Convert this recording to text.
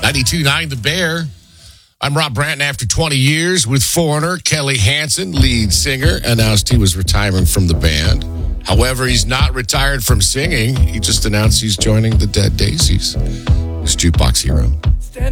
92.9 The Bear. I'm Rob Branton. After 20 years with Foreigner, Kelly Hansen, lead singer, announced he was retiring from the band. However, he's not retired from singing. He just announced he's joining the Dead Daisies. His Jukebox Hero.